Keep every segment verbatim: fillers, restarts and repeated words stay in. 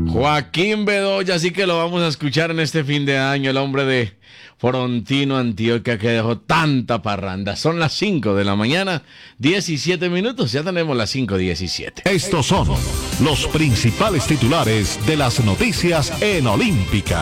Joaquín Bedoya, así que lo vamos a escuchar en este fin de año, el hombre de Frontino, Antioquia, que dejó tanta parranda. Son las cinco de la mañana, diecisiete minutos, ya tenemos las cinco diecisiete. Estos son los principales titulares de las noticias en Olímpica.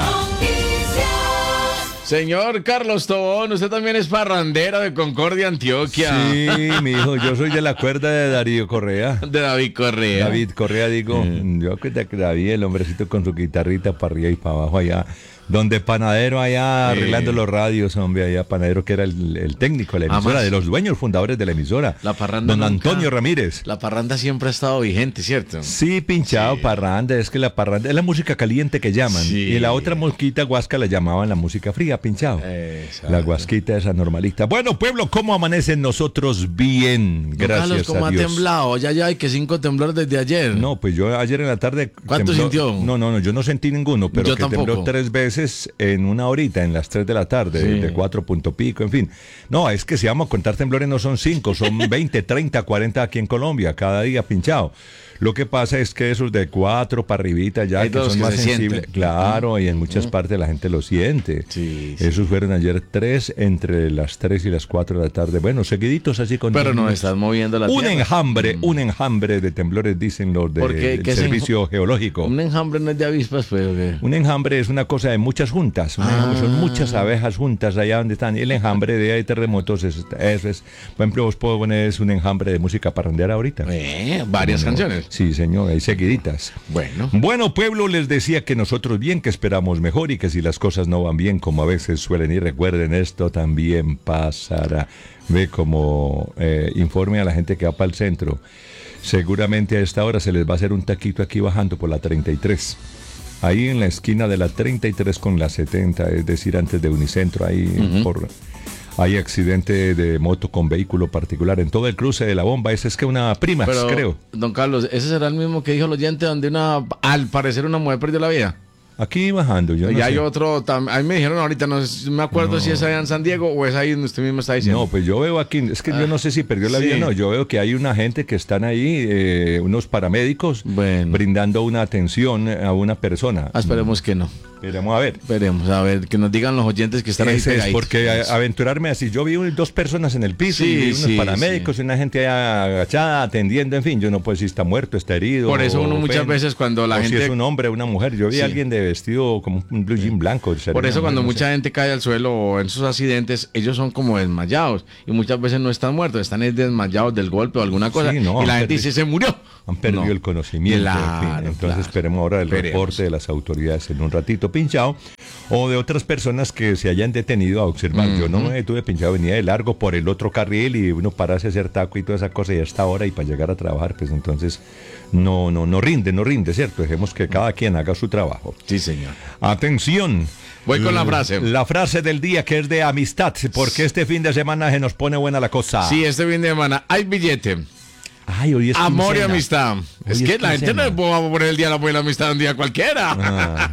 Señor Carlos Tobón, usted también es parrandero de Concordia, Antioquia. Sí, mi hijo, yo soy de la cuerda de Darío Correa. De David Correa. David Correa, digo, mm. yo que te David, el hombrecito con su guitarrita para arriba y para abajo allá. Donde Panadero allá Sí. arreglando los radios, hombre, allá Panadero que era el, el técnico de la emisora, Además, de los dueños fundadores de la emisora. La parranda Don nunca- Antonio Ramírez. La parranda siempre ha estado vigente, ¿cierto? Sí, pinchado, Sí. parranda, es que la parranda es la música caliente que llaman. Sí. Y la otra mosquita guasca la llamaban la música fría, pinchado. Exacto. La guasquita esa normalita. Bueno, pueblo, ¿cómo amanecen nosotros? Bien, Don gracias Carlos, ¿cómo a ha Dios. temblado? Ya, ya hay que cinco temblores desde ayer. No, pues yo ayer en la tarde... ¿Cuánto tembló- sintió? No, no, no, yo no sentí ninguno, pero Yo que tembló tampoco. tres veces en una horita, en las tres de la tarde, Sí. de cuatro punto pico, en fin. No, es que si vamos a contar temblores no son cinco, son veinte, treinta, cuarenta aquí en Colombia, cada día pinchado. Lo que pasa es que esos de cuatro para arribita ya Hay que dos son que más se sensibles, sienten. claro, y en muchas partes la gente lo siente. Sí, sí. Esos fueron ayer tres, entre las tres y las cuatro de la tarde. Bueno, seguiditos así con... Pero no estás moviendo la Un tierra. enjambre, un enjambre de temblores, dicen los ¿Por qué? del ¿Qué es Servicio Geológico. Un enjambre no es de avispas, pues, ¿o qué? Un enjambre es una cosa de muchas juntas. Un enjambre son muchas abejas juntas allá donde están. Y el enjambre de hay terremotos, es, eso es. Por ejemplo, vos puedo poner es un enjambre de música parrandera ahorita. Eh, varias Bueno, canciones. Sí, señor, hay seguiditas. Bueno. Bueno, pueblo, les decía que nosotros bien, que esperamos mejor y que si las cosas no van bien, como a veces suelen ir, recuerden, esto también pasará. Ve como eh, informe a la gente que va para el centro. Seguramente a esta hora se les va a hacer un taquito aquí bajando por la treinta y tres. Ahí en la esquina de la treinta y tres con la setenta, es decir, antes de Unicentro, ahí Ujú. por... Hay accidente de moto con vehículo particular en todo el cruce de la bomba. Ese es que una prima, Pero, creo. don Carlos, ¿ese será el mismo que dijo el oyente donde una, al parecer una mujer perdió la vida? Aquí bajando, yo no y hay sé. otro, tam- a mí me dijeron ahorita, no sé- me acuerdo No. si es allá en San Diego o es ahí donde usted mismo está diciendo. No, pues yo veo aquí, es que yo no sé si perdió la sí. vida o no, yo veo que hay una gente que están ahí, eh, unos paramédicos, Bueno. brindando una atención a una persona. Ah, esperemos que no. Esperemos a ver. Esperemos, a ver, que nos digan los oyentes que están ahí Ese es pegaditos. porque a- aventurarme así, yo vi un- dos personas en el piso, Sí, y vi unos sí, paramédicos sí. y una gente agachada atendiendo, en fin, yo no puedo si está muerto, está herido. Por eso uno o muchas pen- veces cuando la o gente... si es un hombre o una mujer, yo vi Sí. a alguien de vestido como un blue jean blanco. Por sería eso una cuando mujer, no mucha sé. gente cae al suelo o en sus accidentes, ellos son como desmayados y muchas veces no están muertos, están es desmayados del golpe o alguna cosa Sí, no, y la han gente perdido- dice, se murió. Han perdido No. el conocimiento, Claro, en fin. Entonces claro. esperemos ahora el Esperemos. reporte de las autoridades en un ratito pinchado o de otras personas que se hayan detenido a observar. Yo no me detuve pinchado, venía de largo por el otro carril y uno parase a hacer taco y toda esa cosa y hasta ahora y para llegar a trabajar, pues entonces no, no, no rinde, no rinde, ¿cierto? Dejemos que cada quien haga su trabajo. Sí, señor. Atención. Voy con la L- frase. La frase del día que es de amistad, porque este fin de semana se nos pone buena la cosa. Sí, este fin de semana hay billete. Ay, hoy es Amor y quincena. amistad. Hoy Es que es la gente no quincena. le puede poner el día de la buena amistad un día cualquiera. Ah,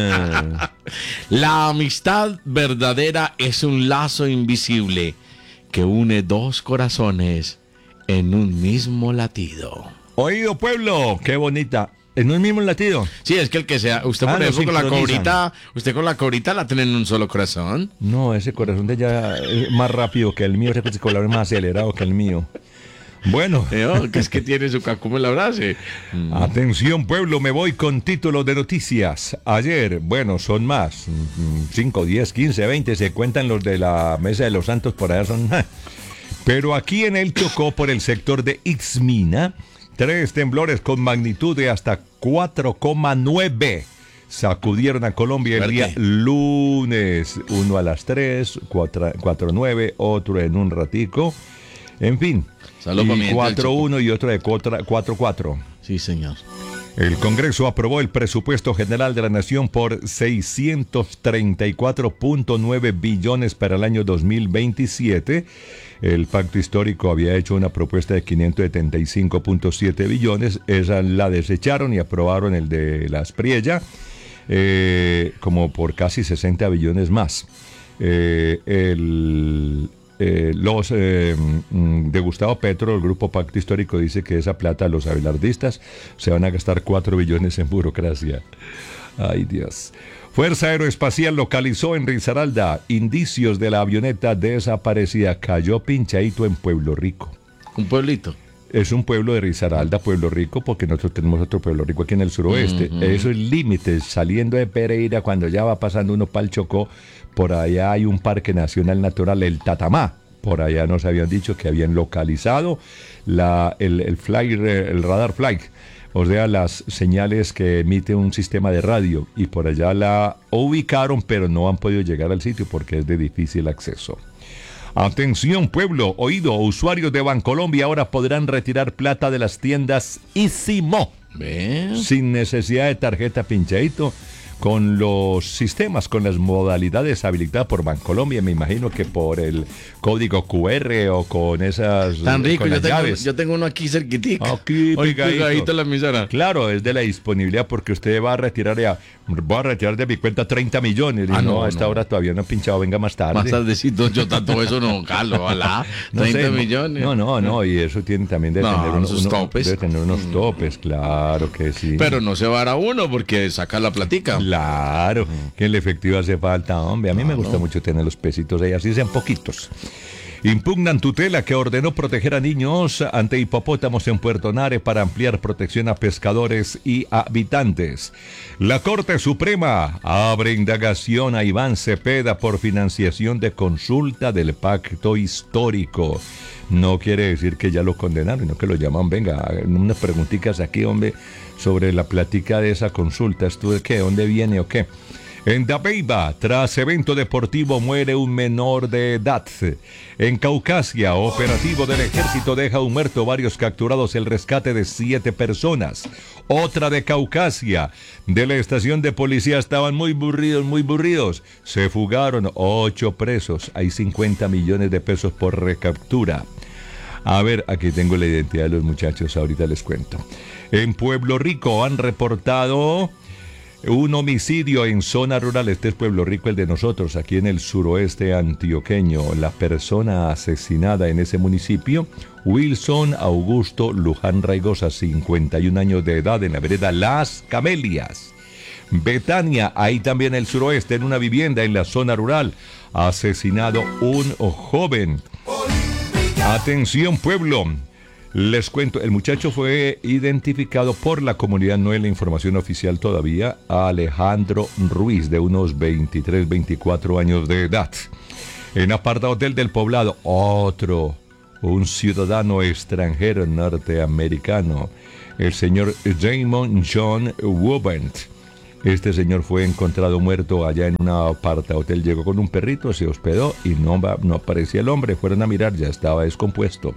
ah. La amistad verdadera es un lazo invisible que une dos corazones en un mismo latido. Oído, pueblo, qué bonita. ¿En un mismo latido? Sí, es que el que sea, usted Ah, por lo ejemplo con la sincronizan. cobrita, usted con la cobrita la tiene en un solo corazón. No, ese corazón de ella es más rápido que el mío, ese corazón es más acelerado que el mío. Bueno, Eh, oh, que es que tiene su cacumo en la frase. Mm. atención, pueblo, me voy con títulos de noticias. Ayer, bueno, son más, cinco, diez, quince, veinte, se cuentan los de la Mesa de los Santos, por allá son... Pero aquí en el Chocó, por el sector de Ixmina, tres temblores con magnitud de hasta cuatro coma nueve sacudieron a Colombia el día Fuerte. lunes. Uno a las tres, cuatro coma nueve, otro en un ratico. En fin, Saludos pa' mi gente del cuatro Chocó. uno y otro de cuatro coma cuatro. Sí, señor. El Congreso aprobó el presupuesto general de la Nación por seiscientos treinta y cuatro punto nueve billones para el año dos mil veintisiete. El pacto histórico había hecho una propuesta de quinientos setenta y cinco punto siete billones. Esa la desecharon y aprobaron el de las Priella, eh, como por casi sesenta billones más. Eh, el eh, los eh, de Gustavo Petro, el grupo Pacto Histórico, dice que esa plata los abelardistas se van a gastar cuatro billones en burocracia. Ay, Dios. Fuerza Aeroespacial localizó en Risaralda indicios de la avioneta desaparecida. Cayó pinchadito en Pueblo Rico. Un pueblito. Es un pueblo de Risaralda, Pueblo Rico, porque nosotros tenemos otro Pueblo Rico aquí en el suroeste. Uh-huh. Eso es límites, saliendo de Pereira, cuando ya va pasando uno para el Chocó, por allá hay un parque nacional natural, el Tatamá. Por allá nos habían dicho que habían localizado la, el, el, fly, el radar fly, o sea, las señales que emite un sistema de radio, y por allá la ubicaron, pero no han podido llegar al sitio porque es de difícil acceso. Atención pueblo, oído, usuarios de Bancolombia ahora podrán retirar plata de las tiendas Isimo, sin necesidad de tarjeta pinchadito, con los sistemas, con las modalidades habilitadas por Bancolombia, me imagino que por el código cu erre o con esas tan rico, con yo las tengo, llaves. yo tengo uno aquí cerquitica. Aquí pegadito. pegadito en la emisora. Claro, es de la disponibilidad porque usted va a retirar ya, voy a retirar de mi cuenta treinta millones. Ah, y no, no, a esta no. hora todavía no he pinchado, venga más tarde. Más tardecito, yo tanto eso no calo, ojalá. No treinta sé, millones. No, no, no, y eso tiene también de No, tener unos sus topes. Debe tener unos topes, claro que sí. Pero no se va a dar a uno porque saca la platica. Claro, que el efectivo hace falta, hombre. A mí no, me gusta no. mucho tener los pesitos ahí, así sean poquitos. Impugnan tutela que ordenó proteger a niños ante hipopótamos en Puerto Nare para ampliar protección a pescadores y habitantes. La Corte Suprema abre indagación a Iván Cepeda por financiación de consulta del Pacto Histórico. No quiere decir que ya lo condenaron, sino que lo llaman, venga, unas preguntitas aquí, hombre, sobre la plática de esa consulta. ¿Esto de qué? ¿Dónde viene o qué? En Dabeiba, tras evento deportivo, muere un menor de edad. En Caucasia, operativo del ejército deja un muerto, varios capturados, el rescate de siete personas. Otra de Caucasia, de la estación de policía, estaban muy aburridos, muy aburridos. Se fugaron ocho presos, hay cincuenta millones de pesos por recaptura. A ver, aquí tengo la identidad de los muchachos, ahorita les cuento. En Pueblo Rico han reportado un homicidio en zona rural. Este es Pueblo Rico, el de nosotros, aquí en el suroeste antioqueño. La persona asesinada en ese municipio, Wilson Augusto Luján Raigosa, cincuenta y un años de edad, en la vereda Las Camelias. Betania, ahí también el suroeste, en una vivienda en la zona rural, asesinado un joven. Atención pueblo, les cuento, el muchacho fue identificado por la comunidad, no es la información oficial todavía, Alejandro Ruiz, de unos veintitrés, veinticuatro años de edad. En aparta hotel del poblado, otro, un ciudadano extranjero norteamericano, el señor Raymond John Wobent. Este señor fue encontrado muerto allá en un aparta hotel, llegó con un perrito, se hospedó y no, no aparecía el hombre, fueron a mirar, ya estaba descompuesto.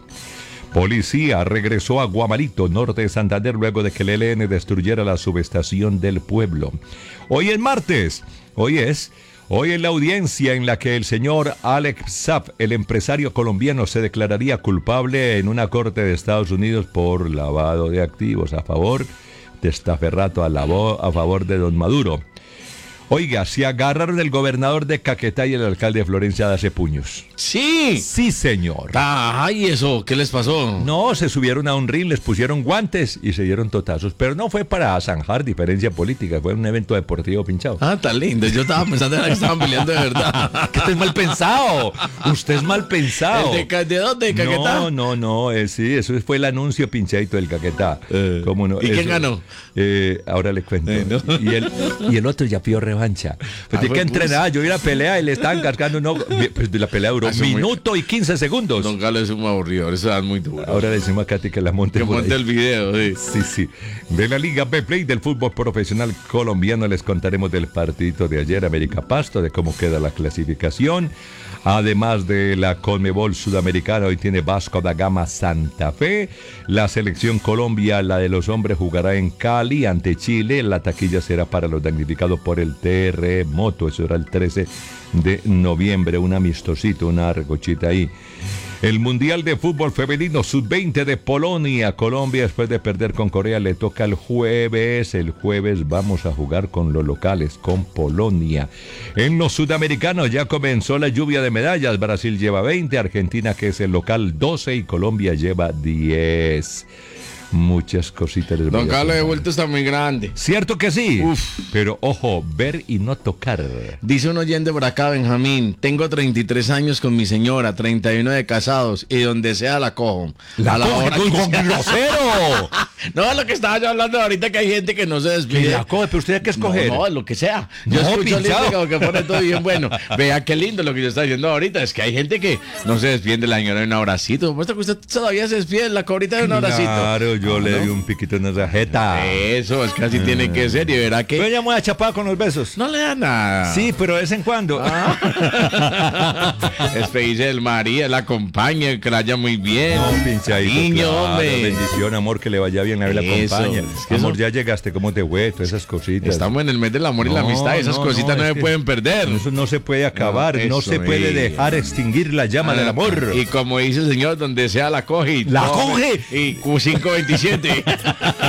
Policía regresó a Guamalito, norte de Santander, luego de que el E L N destruyera la subestación del pueblo. Hoy es martes, hoy es, hoy es la audiencia en la que el señor Alex Saab, el empresario colombiano, se declararía culpable en una corte de Estados Unidos por lavado de activos a favor de Estaferrato, a, la vo- a favor de don Maduro. Oiga, se agarraron el gobernador de Caquetá y el alcalde de Florencia a darse puños. Sí. Sí, señor. Ay, eso, ¿qué les pasó? No, se subieron a un ring, les pusieron guantes y se dieron totazos. Pero no fue para zanjar diferencia política, fue un evento deportivo pinchado. Ah, tan lindo. Yo estaba pensando que estaban peleando de verdad. Que usted es mal pensado. Usted es mal pensado. ¿El de, ¿De dónde? ¿De Caquetá? No, no, no. Eh, sí, eso fue el anuncio pinchadito del Caquetá. Eh, ¿Cómo no? ¿Y quién Eso, ganó? Eh, ahora le cuento. Eh, ¿no? y, el, y el otro ya pidió revancha. Pues Ah, de fue que entrenaba, pus. yo vi la pelea y le estaban cascando. No, pues la pelea duró Ah, eso muy- minuto y quince segundos. Don Carlos es un aburrido, eso es muy duro. Ahora le decimos a Katy que la monte que por monte ahí. el video, sí. Sí, sí. De la Liga B-Play del fútbol profesional colombiano les contaremos del partidito de ayer, América Pasto, de cómo queda la clasificación. Además de la Conmebol Sudamericana, hoy tiene Vasco da Gama Santa Fe. La selección Colombia, la de los hombres, jugará en Cali ante Chile. La taquilla será para los damnificados por el terremoto. Eso era el trece de noviembre, un amistosito, una recochita ahí. El Mundial de Fútbol Femenino sub veinte de Polonia. Colombia, después de perder con Corea, le toca el jueves. El jueves vamos a jugar con los locales, con Polonia. En los sudamericanos ya comenzó la lluvia de medallas. Brasil lleva veinte, Argentina, que es el local, doce y Colombia lleva diez. Muchas cositas. Don Carlos de vuelta está muy grande. ¿Cierto que sí? Uf. Pero ojo, ver y no tocar. Dice un oyente por acá, Benjamín, tengo treinta y tres años con mi señora, treinta y uno de casados, y donde sea la cojo. ¡La a la coge hora con, que con sea. grosero! No, lo que estaba yo hablando ahorita, que hay gente que no se Que despide. la coge, pero usted hay que escoger. No, no, lo que sea. Yo No, escucho pinchado. lindo que pone todo bien bueno. Vea qué lindo lo que yo estaba diciendo ahorita. Es que hay gente que no se despide de la señora de un abracito. Muestra que usted todavía se despide de la cobrita de un abracito. Claro, yo No, le no. di un piquito en la jeta. Eso, es que así tiene que ser. Y verá que Pero ella muy achapada con los besos. no le da nada. Sí, pero de vez en cuando. Es feliz el María, la acompaña, que la haya muy bien. No, pinchadito, Niño, claro, hombre. bendición, amor, que le vaya bien, a ver la Eso, acompaña. es que Amor, eso- ya llegaste, ¿cómo te fue? Todas esas cositas. Estamos en el mes del amor y la No, amistad. Esas no, cositas no, es se que pueden perder. Eso no se puede acabar, No, no, eso, se puede eh. dejar extinguir la llama del amor. Y como dice el señor, donde sea la coge. y ¡La tome. coge! Y Q cinco veintisiete.